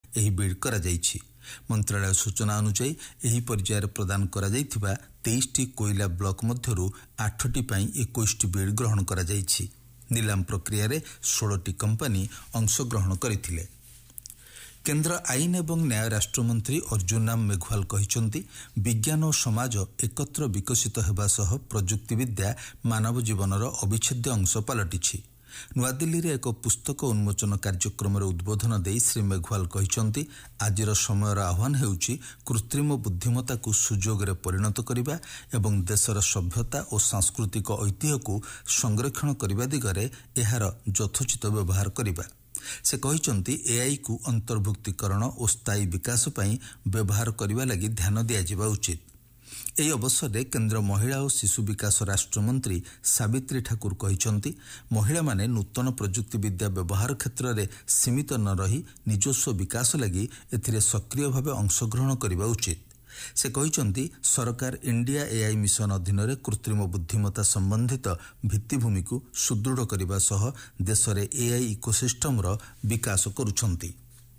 ଏହି ବିଡ୍ କରାଯାଇଛି। ମନ୍ତ୍ରାଳୟ ସୂଚନା ଅନୁଯାୟୀ ଏହି ପର୍ଯ୍ୟାୟରେ ପ୍ରଦାନ କରାଯାଇଥିବା 23ଟି କୋଇଲା ବ୍ଲକ ମଧ୍ୟରୁ 8ଟି ପାଇଁ 21ଟି ବିଡ୍ ଗ୍ରହଣ କରାଯାଇଛି। ନିଲାମ ପ୍ରକ୍ରିୟାରେ 16ଟି କମ୍ପାନୀ ଅଂଶଗ୍ରହଣ କରିଥିଲେ। କେନ୍ଦ୍ର ଆଇନ ଏବଂ ନ୍ୟାୟ ରାଷ୍ଟ୍ରମନ୍ତ୍ରୀ ଅର୍ଜୁନ ରାମ ମେଘୱାଲ କହିଛନ୍ତି, ବିଜ୍ଞାନ ଓ ସମାଜ ଏକତ୍ର ବିକଶିତ ହେବା ସହ ପ୍ରଯୁକ୍ତିବିଦ୍ୟା ମାନବ ଜୀବନର ଅବିଚ୍ଛେଦ୍ୟ ଅଂଶ ପାଲଟିଛି। ନୂଆଦିଲ୍ଲୀରେ ଏକ ପୁସ୍ତକ ଉନ୍ମୋଚନ କାର୍ଯ୍ୟକ୍ରମରେ ଉଦ୍ବୋଧନ ଦେଇ ଶ୍ରୀ ମେଘୱାଲ କହିଛନ୍ତି, ଆଜିର ସମୟର ଆହ୍ୱାନ ହେଉଛି କୃତ୍ରିମ ବୁଦ୍ଧିମତ୍ତାକୁ ସୁଯୋଗରେ ପରିଣତ କରିବା ଏବଂ ଦେଶର ସଭ୍ୟତା ଓ ସାଂସ୍କୃତିକ ଐତିହ୍ୟକୁ ସଂରକ୍ଷଣ କରିବା ଦିଗରେ ଏହାର ଯଥୋଚିତ ବ୍ୟବହାର କରିବା। ସେ କହିଛନ୍ତି, ଏଆଇକୁ ଅନ୍ତର୍ଭୁକ୍ତିକରଣ ଓ ସ୍ଥାୟୀ ବିକାଶ ପାଇଁ ବ୍ୟବହାର କରିବା ଲାଗି ଧ୍ୟାନ ଦିଆଯିବା ଉଚିତ। ଏହି ଅବସରରେ କେନ୍ଦ୍ର ମହିଳା ଓ ଶିଶୁ ବିକାଶ ରାଷ୍ଟ୍ରମନ୍ତ୍ରୀ ସାବିତ୍ରୀ ଠାକୁର କହିଛନ୍ତି, ମହିଳାମାନେ ନୂତନ ପ୍ରଯୁକ୍ତିବିଦ୍ୟା ବ୍ୟବହାର କ୍ଷେତ୍ରରେ ସୀମିତ ନ ରହି ନିଜସ୍ୱ ବିକାଶ ଲାଗି ଏଥିରେ ସକ୍ରିୟ ଭାବେ ଅଂଶଗ୍ରହଣ କରିବା ଉଚିତ। ସେ କହିଛନ୍ତି, ସରକାର ଇଣ୍ଡିଆ ଏଆଇ ମିଶନ ଅଧୀନରେ କୃତ୍ରିମ ବୁଦ୍ଧିମତ୍ତା ସମ୍ବନ୍ଧିତ ଭିତ୍ତିଭୂମିକୁ ସୁଦୃଢ଼ କରିବା ସହ ଦେଶରେ ଏଆଇ ଇକୋସିଷ୍ଟମର ବିକାଶ କରୁଛନ୍ତି।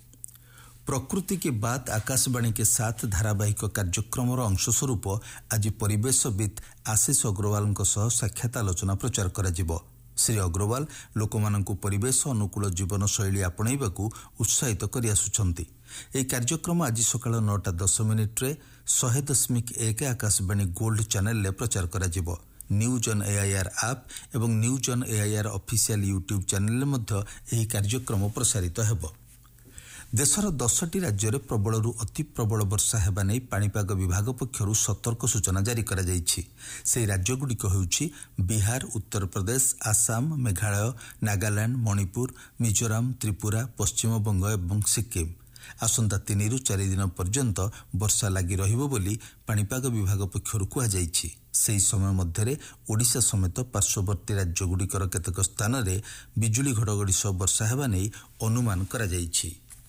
ପ୍ରକୃତି କି ବାତ୍ ଆକାଶବାଣୀ କେ ସାଥ ଧାରାବାହିକ କାର୍ଯ୍ୟକ୍ରମର ଅଂଶସ୍ୱରୂପ ଆଜି ପରିବେଶବିତ୍ ଆଶିଷ ଅଗ୍ରୱାଲଙ୍କ ସହ ସାକ୍ଷାତ ଆଲୋଚନା ପ୍ରଚାର କରାଯିବ। ଶ୍ରୀ ଅଗ୍ରୱାଲ ଲୋକମାନଙ୍କୁ ପରିବେଶ ଅନୁକୂଳ ଜୀବନଶୈଳୀ ଆପଣେଇବାକୁ ଉତ୍ସାହିତ କରିଆସୁଛନ୍ତି। ଏହି କାର୍ଯ୍ୟକ୍ରମ ଆଜି ସକାଳ 9:10 100.1 ଆକାଶବାଣୀ ଗୋଲ୍ଡ ଚ୍ୟାନେଲରେ ପ୍ରଚାର କରାଯିବ। ନ୍ୟୁଜ୍ ଅନ୍ ଏଆଇଆର୍ ଆପ୍ ଏବଂ news on AIR official YouTube ଚ୍ୟାନେଲରେ ମଧ୍ୟ ଏହି କାର୍ଯ୍ୟକ୍ରମ ପ୍ରସାରିତ ହେବ। ଦେଶର 10ଟି ରାଜ୍ୟରେ ପ୍ରବଳରୁ ଅତି ପ୍ରବଳ ବର୍ଷା ହେବା ନେଇ ପାଣିପାଗ ବିଭାଗ ପକ୍ଷରୁ ସତର୍କ ସୂଚନା ଜାରି କରାଯାଇଛି। ସେହି ରାଜ୍ୟଗୁଡ଼ିକ ହେଉଛି ବିହାର, ଉତ୍ତରପ୍ରଦେଶ, ଆସାମ, ମେଘାଳୟ, ନାଗାଲାଣ୍ଡ, ମଣିପୁର, ମିଜୋରାମ, ତ୍ରିପୁରା, ପଶ୍ଚିମବଙ୍ଗ ଏବଂ ସିକ୍କିମ। ଆସନ୍ତା 3ରୁ 4 ଦିନ ପର୍ଯ୍ୟନ୍ତ ବର୍ଷା ଲାଗି ରହିବ ବୋଲି ପାଣିପାଗ ବିଭାଗ ପକ୍ଷରୁ କୁହାଯାଇଛି। ସେହି ସମୟ ମଧ୍ୟରେ ଓଡ଼ିଶା ସମେତ ପାର୍ଶ୍ୱବର୍ତ୍ତୀ ରାଜ୍ୟଗୁଡ଼ିକର କେତେକ ସ୍ଥାନରେ ବିଜୁଳି ଘଡ଼ଘଡ଼ି ସହ ବର୍ଷା ହେବା ନେଇ ଅନୁମାନ କରାଯାଇଛି।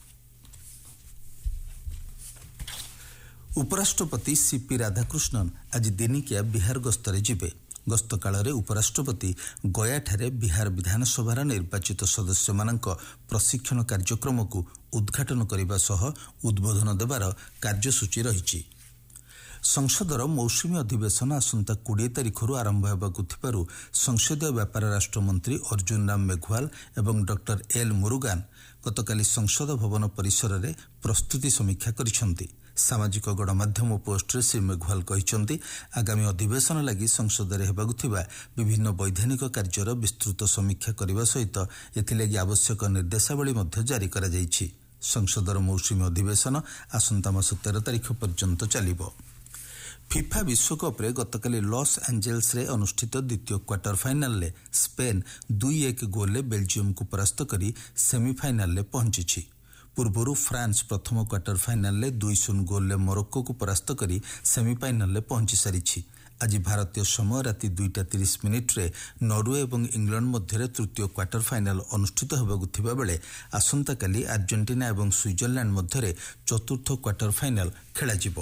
ଉପରାଷ୍ଟ୍ରପତି ସିପି ରାଧାକୃଷ୍ଣନ ଆଜି ଦିନିକିଆ ବିହାର ଗସ୍ତରେ ଯିବେ। ଗସ୍ତ କାଳରେ ଉପରାଷ୍ଟ୍ରପତି ଗୟାଠାରେ ବିହାର ବିଧାନସଭାର ନିର୍ବାଚିତ ସଦସ୍ୟମାନଙ୍କ ପ୍ରଶିକ୍ଷଣ କାର୍ଯ୍ୟକ୍ରମକୁ ଉଦ୍ଘାଟନ କରିବା ସହ ଉଦ୍ବୋଧନ ଦେବାର କାର୍ଯ୍ୟସୂଚୀ ରହିଛି। ସଂସଦର ମୌସୁମୀ ଅଧିବେଶନ ଆସନ୍ତା 20 ତାରିଖରୁ ଆରମ୍ଭ ହେବାକୁ ଥିବାରୁ ସଂସଦୀୟ ବ୍ୟାପାର ରାଷ୍ଟ୍ରମନ୍ତ୍ରୀ ଅର୍ଜୁନ ରାମ ମେଘୱାଲ ଏବଂ ଡକ୍ଟର ଏଲ୍ ମୁରୁଗାନ ଗତକାଲି ସଂସଦ ଭବନ ପରିସରରେ ପ୍ରସ୍ତୁତି ସମୀକ୍ଷା କରିଛନ୍ତି। ସାମାଜିକ ଗଣମାଧ୍ୟମ ପୋଷ୍ଟରେ ଶ୍ରୀ ମେଘୱାଲ କହିଛନ୍ତି, ଆଗାମୀ ଅଧିବେଶନ ଲାଗି ସଂସଦରେ ହେବାକୁ ଥିବା ବିଭିନ୍ନ ବୈଧାନିକ କାର୍ଯ୍ୟର ବିସ୍ତୃତ ସମୀକ୍ଷା କରିବା ସହିତ ଏଥିଲାଗି ଆବଶ୍ୟକ ନିର୍ଦ୍ଦେଶାବଳୀ ମଧ୍ୟ ଜାରି କରାଯାଇଛି। ସଂସଦର ମୌସୁମୀ ଅଧିବେଶନ ଆସନ୍ତା ମାସ 13 ତାରିଖ ପର୍ଯ୍ୟନ୍ତ ଚାଲିବ। ଫିଫା ବିଶ୍ୱକପ୍ରେ ଗତକାଲି ଲସ୍ ଆଞ୍ଜେଲ୍ସରେ ଅନୁଷ୍ଠିତ ଦ୍ୱିତୀୟ କ୍ୱାର୍ଟର ଫାଇନାଲରେ ସ୍ପେନ୍ 2-1 ଗୋଲରେ ବେଲଜିୟମକୁ ପରାସ୍ତ କରି ସେମିଫାଇନାଲରେ ପହଞ୍ଚିଛି। ପୂର୍ବରୁ ଫ୍ରାନ୍ସ ପ୍ରଥମ କ୍ୱାର୍ଟର ଫାଇନାଲରେ 2-0 ଗୋଲରେ ମରୋକ୍କୋକୁ ପରାସ୍ତ କରି ସେମିଫାଇନାଲରେ ପହଞ୍ଚି ସାରିଛି। ଆଜି ଭାରତୀୟ ସମୟ ରାତି 2:30 ନରୱେ ଏବଂ ଇଂଲଣ୍ଡ ମଧ୍ୟରେ ତୃତୀୟ କ୍ୱାର୍ଟର ଫାଇନାଲ ଅନୁଷ୍ଠିତ ହେବାକୁ ଥିବା ବେଳେ ଆସନ୍ତାକାଲି ଆର୍ଜେଣ୍ଟିନା ଏବଂ ସୁଇଜରଲ୍ୟାଣ୍ଡ ମଧ୍ୟରେ ଚତୁର୍ଥ କ୍ୱାର୍ଟର ଫାଇନାଲ ଖେଳାଯିବ।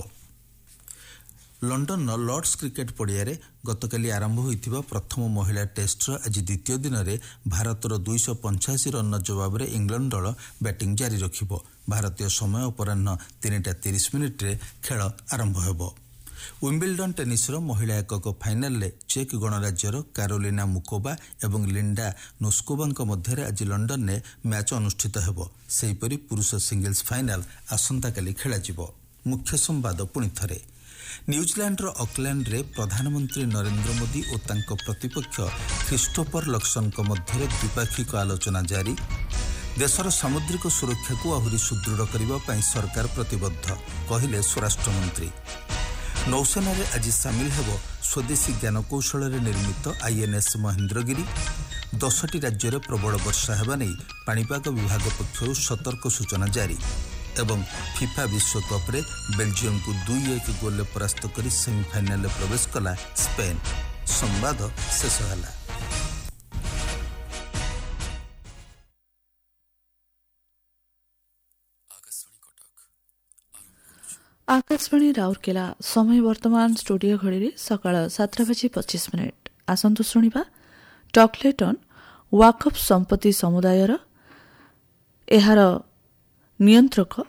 ଲଣ୍ଡନର ଲର୍ଡସ କ୍ରିକେଟ ପଡ଼ିଆରେ ଗତକାଲି ଆରମ୍ଭ ହୋଇଥିବା ପ୍ରଥମ ମହିଳା ଟେଷ୍ଟର ଆଜି ଦ୍ୱିତୀୟ ଦିନରେ ଭାରତର 285 ରନ୍ର ଜବାବରେ ଇଂଲଣ୍ଡ ଦଳ ବ୍ୟାଟିଂ ଜାରି ରଖିବ। ଭାରତୀୟ ସମୟ ଅପରାହ୍ନ 3:30 ଖେଳ ଆରମ୍ଭ ହେବ। ୱିମ୍ବଲଡନ୍ ଟେନିସର ମହିଳା ଏକକ ଫାଇନାଲରେ ଚେକ୍ ଗଣରାଜ୍ୟର କାରୋଲିନା ମୁକୋବା ଏବଂ ଲିଣ୍ଡା ନୋସ୍କୋଭାଙ୍କ ମଧ୍ୟରେ ଆଜି ଲଣ୍ଡନରେ ମ୍ୟାଚ୍ ଅନୁଷ୍ଠିତ ହେବ। ସେହିପରି ପୁରୁଷ ସିଙ୍ଗଲ୍ସ ଫାଇନାଲ ଆସନ୍ତାକାଲି ଖେଳାଯିବ। ମୁଖ୍ୟ ସମ୍ବାଦ ପୁଣି ଥରେ। ନ୍ୟୁଜିଲ୍ୟାଣ୍ଡର ଅକଲ୍ୟାଣ୍ଡରେ ପ୍ରଧାନମନ୍ତ୍ରୀ ନରେନ୍ଦ୍ର ମୋଦି ଓ ତାଙ୍କ ପ୍ରତିପକ୍ଷ ଖ୍ରୀଷ୍ଟୋଫର ଲକ୍ସନଙ୍କ ମଧ୍ୟରେ ଦ୍ୱିପାକ୍ଷିକ ଆଲୋଚନା ଜାରି। ଦେଶର ସାମୁଦ୍ରିକ ସୁରକ୍ଷାକୁ ଆହୁରି ସୁଦୃଢ଼ କରିବା ପାଇଁ ସରକାର ପ୍ରତିବଦ୍ଧ, କହିଲେ ସ୍ୱରାଷ୍ଟ୍ରମନ୍ତ୍ରୀ। ନୌସେନାରେ ଆଜି ସାମିଲ ହେବ ସ୍ୱଦେଶୀ ଜ୍ଞାନକୌଶଳରେ ନିର୍ମିତ ଆଇଏନ୍ଏସ୍ ମହେନ୍ଦ୍ରଗିରି। 10ଟି ରାଜ୍ୟରେ ପ୍ରବଳ ବର୍ଷା ହେବା ନେଇ ପାଣିପାଗ ବିଭାଗ ପକ୍ଷରୁ ସତର୍କ ସୂଚନା ଜାରି। ଏବଂ ଫିଫା ବିଶ୍ୱକପ୍ରେ ବେଲଜିୟମକୁ 2-1 ଗୋଲରେ ପରାସ୍ତ କରି ସେମିଫାଇନାଲରେ ପ୍ରବେଶ କଲା ସ୍ପେନ୍। ସମ୍ବାଦ ଶେଷ ହେଲା। आकाशवाणी राउरकेला समय वर्तमान स्टूडियो घड़ी सकाळ 7:25 आसंतु शुणिबा टॉकलेटन वाकफ संपत्ति समुदायर एहार नियंत्रक